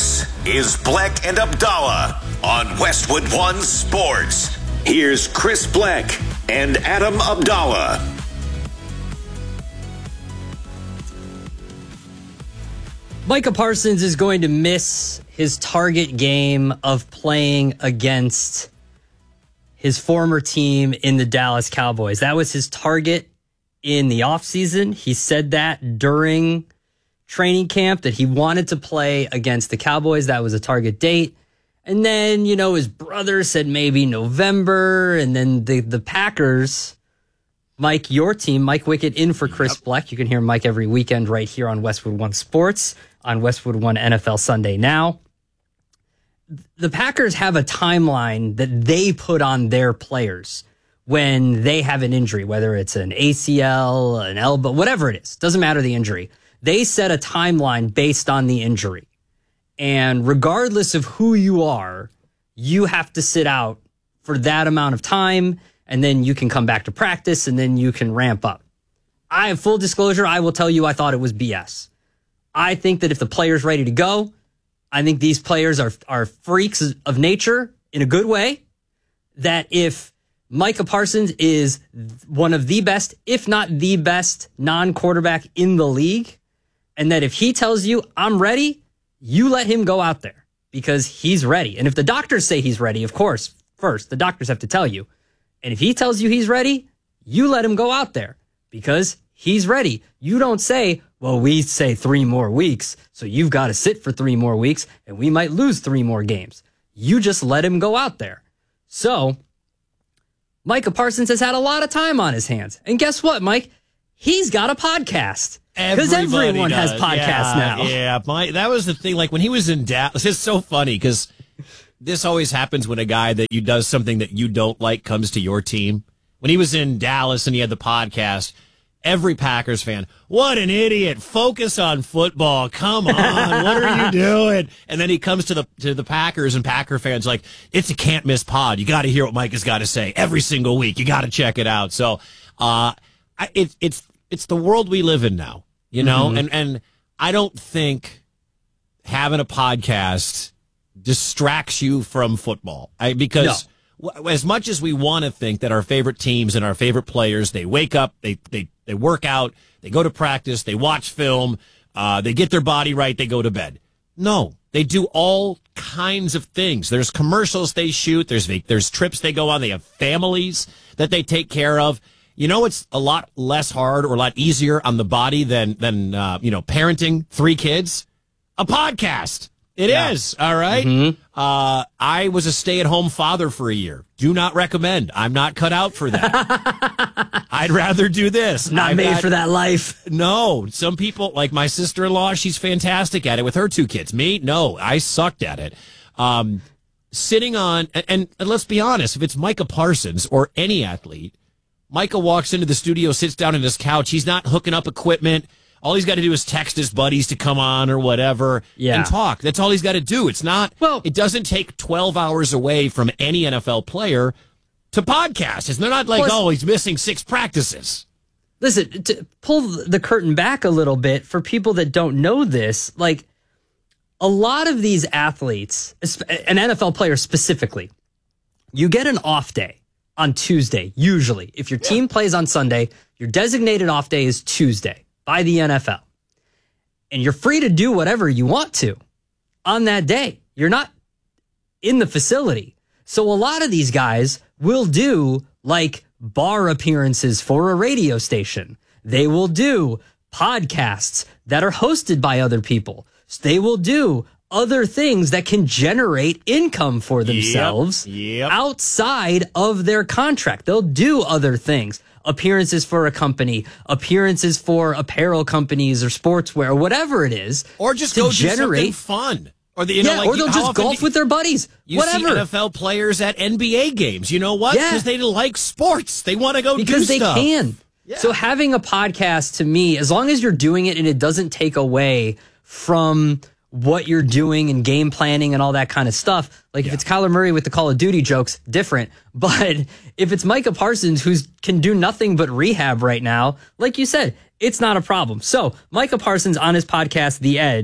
This is Bleck and Abdallah on Westwood One Sports. Here's Chris Bleck and Adam Abdallah. Micah Parsons is going to miss his target game of playing against his former team in the Dallas Cowboys. That was his target in the offseason. He said that during training camp that he wanted to play against the Cowboys. That was a target date. And then, his brother said maybe November. And then the Packers, Mike, your team, Mike Wickett in for Chris Bleck. You can hear Mike every weekend right here on Westwood One Sports on Westwood One NFL Sunday Now. The Packers have a timeline that they put on their players when they have an injury, whether it's an ACL, an elbow, whatever it is. Doesn't matter the injury. They set a timeline based on the injury. And regardless of who you are, you have to sit out for that amount of time, and then you can come back to practice, and then you can ramp up. I have full disclosure. I will tell you I thought it was BS. I think that if the player's ready to go, I think these players are freaks of nature in a good way, that if Micah Parsons is one of the best, if not the best non-quarterback in the league, and that if he tells you, I'm ready, you let him go out there because he's ready. And if the doctors say he's ready, of course, first, the doctors have to tell you. And if he tells you he's ready, you let him go out there because he's ready. You don't say, well, we say 3 more weeks, so you've got to sit for 3 more weeks, and we might lose 3 more games. You just let him go out there. So Micah Parsons has had a lot of time on his hands. And guess what, Mike? He's got a podcast. Because everyone has podcasts now. Yeah, that was the thing. Like when he was in Dallas, it's so funny because this always happens when a guy that you does something that you don't like comes to your team. When he was in Dallas and he had the podcast, every Packers fan, what an idiot! Focus on football. Come on, what are you doing? And then he comes to the Packers, and Packer fans like, it's a can't miss pod. You got to hear what Mike has got to say every single week. You got to check it out. So, it's the world we live in now, and I don't think having a podcast distracts you from football. Because as much as we want to think that our favorite teams and our favorite players, they wake up, they work out, they go to practice, they watch film, they get their body right, they go to bed. No, they do all kinds of things. There's commercials they shoot, there's trips they go on, they have families that they take care of. It's a lot less hard or a lot easier on the body than parenting 3 kids. A podcast. It is. All right. Mm-hmm. I was a stay-at-home father for a year. Do not recommend. I'm not cut out for that. I'd rather do this. Not made for that life. No. Some people, like my sister-in-law, she's fantastic at it with her 2 kids. Me, no. I sucked at it. Sitting on, and let's be honest, if it's Micah Parsons or any athlete, Micah walks into the studio, sits down on his couch. He's not hooking up equipment. All he's got to do is text his buddies to come on or whatever and talk. That's all he's got to do. It's not, it doesn't take 12 hours away from any NFL player to podcast. It's not like, he's missing 6 practices. Listen, to pull the curtain back a little bit for people that don't know this, like a lot of these athletes, an NFL player specifically, you get an off day on Tuesday, usually. If your team plays on Sunday, your designated off day is Tuesday by the NFL. And you're free to do whatever you want to on that day. You're not in the facility. So a lot of these guys will do like bar appearances for a radio station. They will do podcasts that are hosted by other people. So they will do other things that can generate income for themselves outside of their contract. They'll do other things. Appearances for a company, appearances for apparel companies or sportswear, or whatever it is. Or just go generate do something fun. Or or they'll just golf with their buddies. Whatever. See NFL players at NBA games. You know what? Because they like sports. They want to go do stuff. Because they can. Yeah. So having a podcast, to me, as long as you're doing it and it doesn't take away from what you're doing and game planning and all that kind of stuff. Like if it's Kyler Murray with the Call of Duty jokes, different. But if it's Micah Parsons, who can do nothing but rehab right now, like you said, it's not a problem. So Micah Parsons on his podcast, The Edge,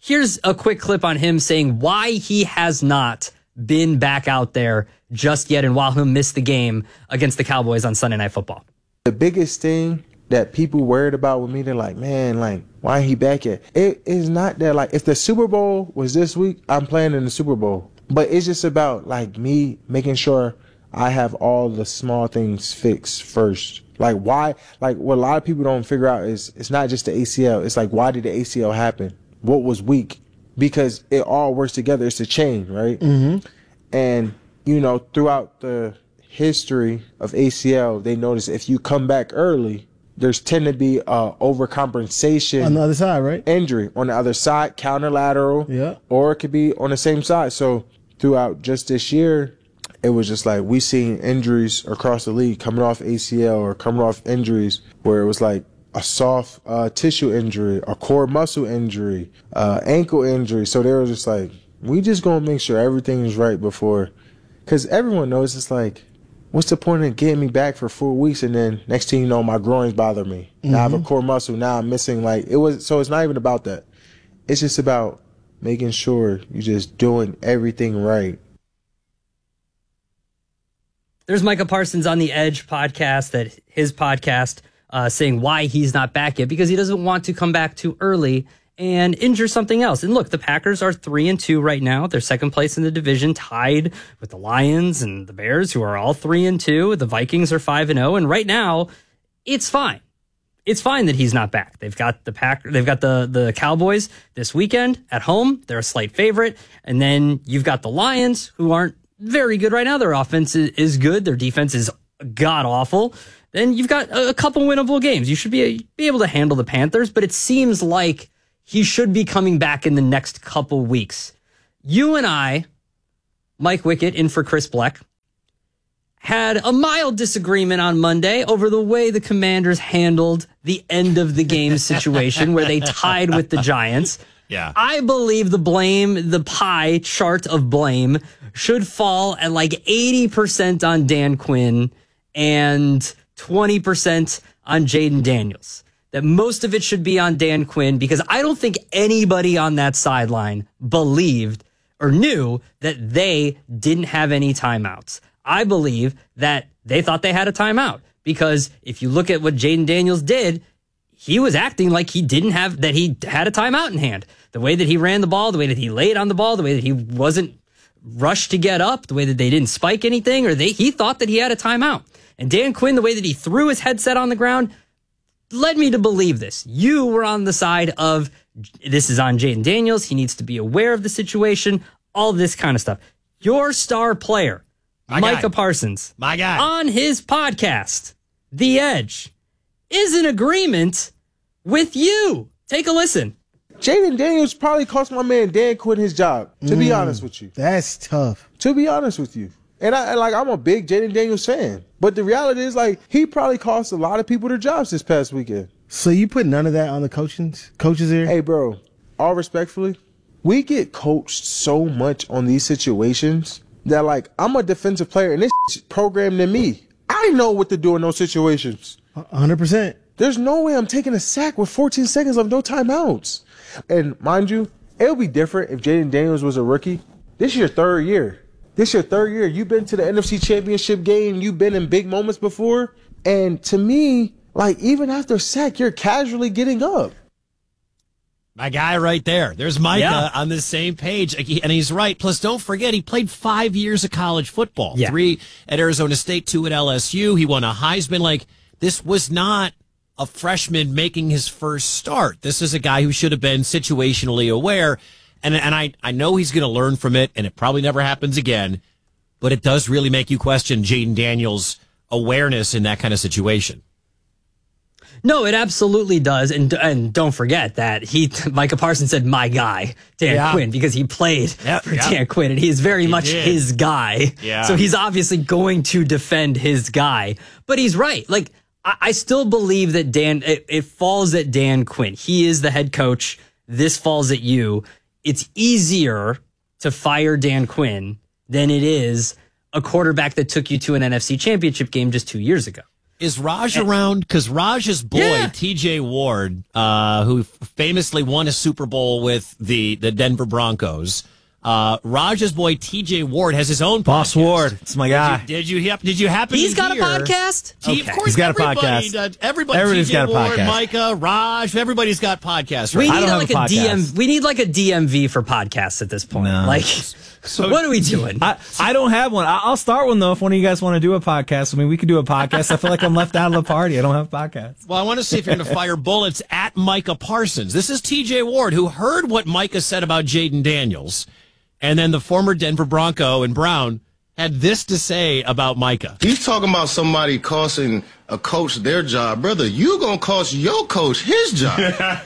Here's a quick clip on him saying why he has not been back out there just yet and while he'll miss the game against the Cowboys on Sunday Night Football. The biggest thing that people worried about with me, they're like, man, like, why ain't he back yet? It is not that, like, if the Super Bowl was this week, I'm playing in the Super Bowl. But it's just about, like, me making sure I have all the small things fixed first. Like, why? Like, what a lot of people don't figure out is it's not just the ACL. It's like, why did the ACL happen? What was weak? Because it all works together. It's a chain, right? Mm-hmm. And, you know, throughout the history of ACL, they notice if you come back early, there's tend to be overcompensation on the other side, right? Injury on the other side, counterlateral, yeah, or it could be on the same side. So throughout just this year, it was just like we seen injuries across the league coming off ACL or coming off injuries where it was like a soft tissue injury, a core muscle injury, ankle injury. So they were just like, we just gonna make sure everything is right before, because everyone knows it's like, what's the point of getting me back for 4 weeks and then next thing you know, my groins bother me. Now I have a core muscle. Now I'm missing so it's not even about that. It's just about making sure you're just doing everything right. There's Micah Parsons on the Edge podcast, his podcast, saying why he's not back yet, because he doesn't want to come back too early and injure something else. And look, the Packers are 3-2 right now. They're second place in the division, tied with the Lions and the Bears, who are all 3-2. The Vikings are 5-0. And right now, it's fine. It's fine that he's not back. They've got the Cowboys this weekend at home. They're a slight favorite. And then you've got the Lions, who aren't very good right now. Their offense is good. Their defense is god awful. Then you've got a couple winnable games. You should be able to handle the Panthers, but it seems like he should be coming back in the next couple weeks. You and I, Mike Wickett in for Chris Bleck, had a mild disagreement on Monday over the way the Commanders handled the end of the game situation where they tied with the Giants. Yeah. I believe the pie chart of blame should fall at like 80% on Dan Quinn and 20% on Jaden Daniels. That most of it should be on Dan Quinn, because I don't think anybody on that sideline believed or knew that they didn't have any timeouts. I believe that they thought they had a timeout, because if you look at what Jaden Daniels did, he was acting like he had a timeout in hand. The way that he ran the ball, the way that he laid on the ball, the way that he wasn't rushed to get up, the way that they didn't spike anything, he thought that he had a timeout. And Dan Quinn, the way that he threw his headset on the ground, led me to believe this. You were on the side of, this is on Jaden Daniels. He needs to be aware of the situation, all this kind of stuff. Your star player, Micah Parsons, my guy, on his podcast, The Edge, is in agreement with you. Take a listen. Jaden Daniels probably cost my man Dan Quinn his job, to be honest with you. That's tough. To be honest with you. And I'm a big Jaden Daniels fan. But the reality is, he probably cost a lot of people their jobs this past weekend. So you put none of that on the coaches here? Hey, bro, all respectfully, we get coached so much on these situations that, I'm a defensive player, and this programmed in me. I know what to do in those situations. 100%. There's no way I'm taking a sack with 14 seconds of no timeouts. And mind you, it would be different if Jaden Daniels was a rookie. This is your third year. You've been to the NFC Championship game. You've been in big moments before. And to me, even after a sack, you're casually getting up. My guy right there. There's Micah on the same page. And he's right. Plus, don't forget, he played 5 years of college football. Yeah. 3 at Arizona State, 2 at LSU. He won a Heisman. This was not a freshman making his first start. This is a guy who should have been situationally aware. And I know he's going to learn from it, and it probably never happens again. But it does really make you question Jaden Daniels' awareness in that kind of situation. No, it absolutely does. And don't forget that Micah Parsons said, my guy, Dan Quinn, because he played for Dan Quinn, and he's very much his guy. Yeah. So he's obviously going to defend his guy. But he's right. I still believe that it falls at Dan Quinn. He is the head coach. This falls at you. It's easier to fire Dan Quinn than it is a quarterback that took you to an NFC Championship game just 2 years ago. Is Raj around? Because Raj's boy, TJ Ward, who famously won a Super Bowl with the Denver Broncos, Raj's boy, TJ Ward, has his own podcast. Boss Ward. It's my guy. Did you happen He's to got a hear? podcast? Of course, he's got a everybody podcast. does. Everybody's TJ got a Ward, podcast. Micah, Raj, everybody's got podcasts. We Right? need don't like have a a podcast. We need like a DMV for podcasts at this point. No. Like, what are we doing? I don't have one. I'll start one, though, if one of you guys want to do a podcast. I mean, we could do a podcast. I feel like I'm left out of the party. I don't have podcasts. Well, I want to see if you're going to fire bullets at Micah Parsons. This is TJ Ward, who heard what Micah said about Jaden Daniels. And then the former Denver Bronco and Brown had this to say about Micah. He's talking about somebody costing a coach their job. Brother, you going to cost your coach his job.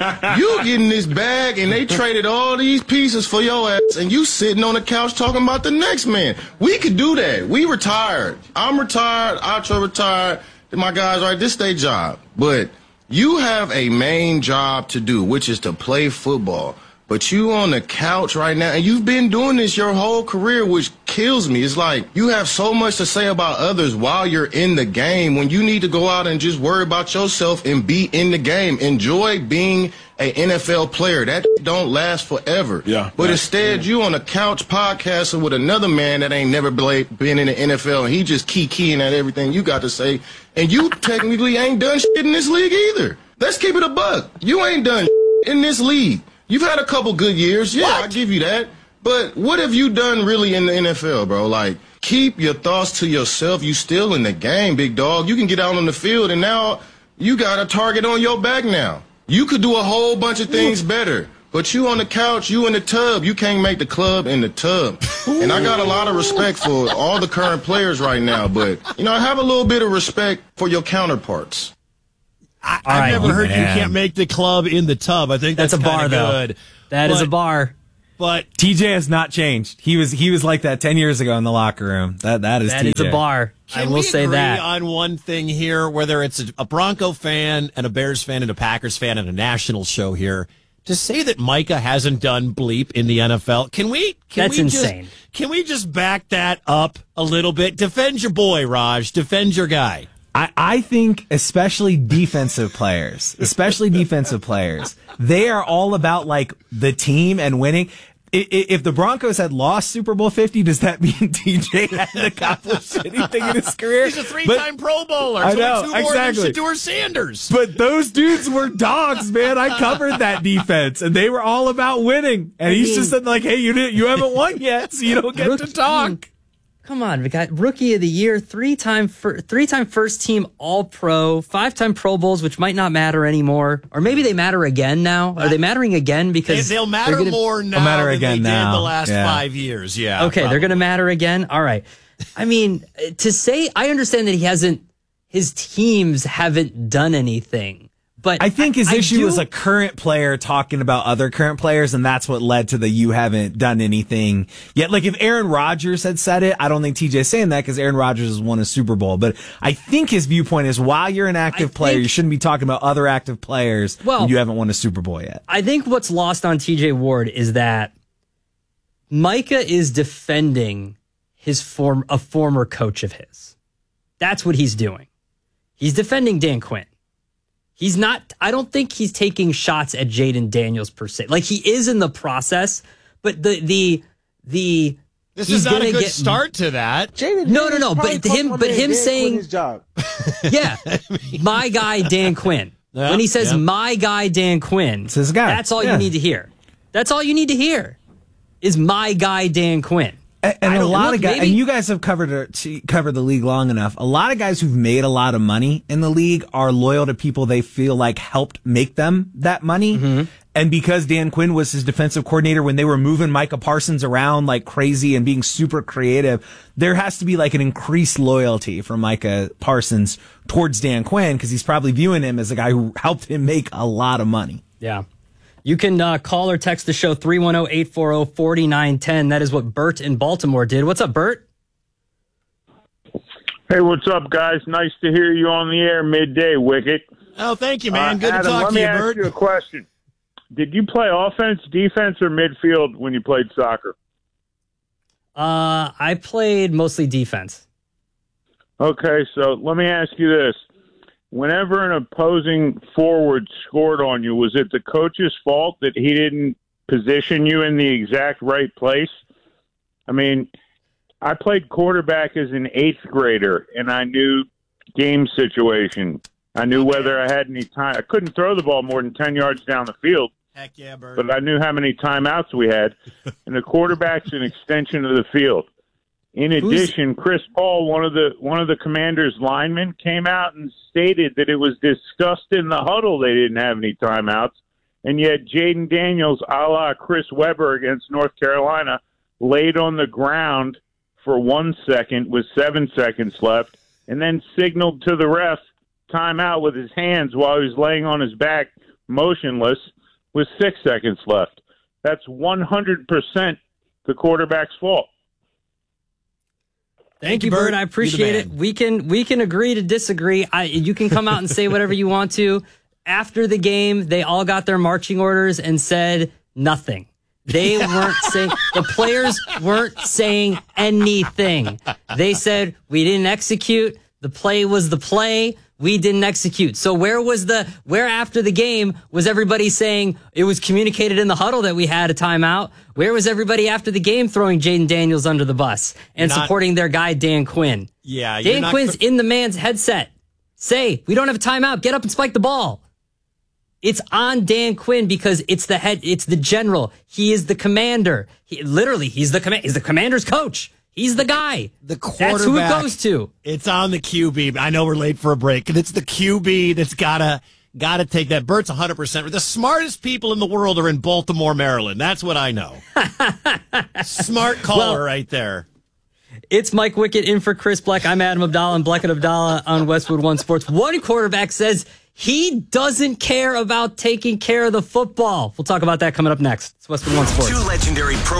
You getting this bag, and they traded all these pieces for your ass, and you sitting on the couch talking about the next man. We could do that. We retired. I'm retired. Acho retired. My guys, right, this is their job. But you have a main job to do, which is to play football. But you on the couch right now, and you've been doing this your whole career, which kills me. It's like you have so much to say about others while you're in the game when you need to go out and just worry about yourself and be in the game. Enjoy being an NFL player. That don't last forever. Yeah. But instead, you on a couch podcasting with another man that ain't never been in the NFL, and he just keying at everything you got to say, and you technically ain't done shit in this league either. Let's keep it a buck. You ain't done shit in this league. You've had a couple good years. Yeah, I give you that. But what have you done really in the NFL, bro? Like, keep your thoughts to yourself. You still in the game, big dog. You can get out on the field, and now you got a target on your back now. You could do a whole bunch of things better. But you on the couch, you in the tub. You can't make the club in the tub. And I got a lot of respect for all the current players right now. But, I have a little bit of respect for your counterparts. I've never heard you can't make the club in the tub. I think that's a bar, good. though. That is a bar. But TJ has not changed. He was like that 10 years ago in the locker room. That is TJ. A bar. I will say that. On one thing here, whether it's a Bronco fan and a Bears fan and a Packers fan and a national show here, to say that Micah hasn't done bleep in the NFL, That's insane. Can we just back that up a little bit? Defend your boy, Raj. Defend your guy. I think especially defensive players, they are all about like the team and winning. If the Broncos had lost Super Bowl 50, does that mean TJ hadn't accomplished anything in his career? He's a three-time Pro Bowler. I know, 22 more exactly. than Shedeur Sanders. But those dudes were dogs, man. I covered that defense, and they were all about winning. And he's just said, like, hey, you haven't won yet, so you don't get to talk. Come on, we got Rookie of the Year, three-time first team All-Pro, 5-time Pro Bowls, which might not matter anymore, or maybe they matter again now. Are they mattering again? Because they'll matter more now than they did the last 5 years. Yeah. Okay, probably. They're going to matter again. All right. I mean, to say I understand that his teams haven't done anything. But I think his issue was a current player talking about other current players, and that's what led to the you haven't done anything yet. Like if Aaron Rodgers had said it, I don't think TJ's saying that because Aaron Rodgers has won a Super Bowl. But I think his viewpoint is while you're an active player, you shouldn't be talking about other active players when you haven't won a Super Bowl yet. I think what's lost on TJ Ward is that Micah is defending a former coach of his. That's what he's doing. He's defending Dan Quinn. He's not, I don't think he's taking shots at Jaden Daniels per se. Like he is in the process, but this is not a good start to that. No. But him saying his job. Yeah. My guy, Dan Quinn. Yeah, when he says my guy, Dan Quinn, it's his guy. That's all you need to hear. That's all you need to hear is my guy, Dan Quinn. And a lot of guys, and you guys have covered the league long enough. A lot of guys who've made a lot of money in the league are loyal to people they feel like helped make them that money. Mm-hmm. And because Dan Quinn was his defensive coordinator when they were moving Micah Parsons around like crazy and being super creative, there has to be like an increased loyalty from Micah Parsons towards Dan Quinn because he's probably viewing him as a guy who helped him make a lot of money. Yeah. You can call or text the show 310-840-4910. That is what Bert in Baltimore did. What's up, Bert? Hey, what's up, guys? Nice to hear you on the air midday, Wicket. Oh, thank you, man. Good Adam, to talk to you, Bert. Let me ask you a question. Did you play offense, defense, or midfield when you played soccer? I played mostly defense. Okay, so let me ask you this. whenever an opposing forward scored on you, was it the coach's fault that he didn't position you in the exact right place? I mean, I played quarterback as an 8th grader, and I knew game situation. I knew whether I had any time. I couldn't throw the ball more than 10 yards down the field. Heck yeah, Bird. But I knew how many timeouts we had, and the quarterback's an extension of the field. In addition, Chris Paul, one of the Commanders' linemen, came out and stated that it was discussed in the huddle they didn't have any timeouts, and yet Jaden Daniels, a la Chris Webber against North Carolina, laid on the ground for 1 second with 7 seconds left, and then signaled to the ref timeout with his hands while he was laying on his back, motionless, with 6 seconds left. That's 100% the quarterback's fault. Thank you, Bird. I appreciate it. We can agree to disagree. You can come out and say whatever you want to. After the game, they all got their marching orders and said nothing. They weren't saying, the players weren't saying anything. They said, we didn't execute. The play was the play. We didn't execute. So where after the game was everybody saying it was communicated in the huddle that we had a timeout? Where was everybody after the game throwing Jaden Daniels under the bus and supporting their guy, Dan Quinn? Yeah. Dan Quinn's in the man's headset. Say, we don't have a timeout. Get up and spike the ball. It's on Dan Quinn because it's the general. He is the commander. He's the commander's coach. He's the guy. The quarterback. That's who it goes to. It's on the QB. I know we're late for a break, and it's the QB that's gotta take that. Bert's 100%. The smartest people in the world are in Baltimore, Maryland. That's what I know. Smart caller right there. It's Mike Wickett in for Chris Black. I'm Adam Abdallah and Black and Abdallah on Westwood One Sports. One quarterback says he doesn't care about taking care of the football. We'll talk about that coming up next. It's Westwood One Sports. Two legendary pro